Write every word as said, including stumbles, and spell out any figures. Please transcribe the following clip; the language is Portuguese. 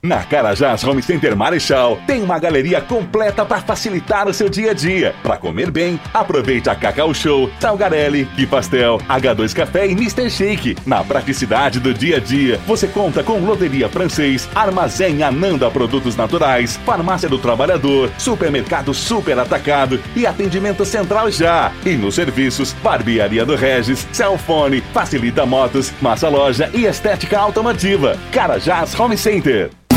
Na Carajás Home Center Marechal tem uma galeria completa para facilitar o seu dia a dia. Para comer bem, aproveite a Cacau Show, Salgarelli, Que Pastel, agá dois Café e mister Shake. Na praticidade do dia a dia, você conta com Loteria Francês, Armazém Ananda Produtos Naturais, Farmácia do Trabalhador, Supermercado Super Atacado e Atendimento Central Já. E nos serviços, Barbearia do Regis, Cellfone, Facilita Motos, Massa Loja e Estética Automotiva. Carajás Home Center.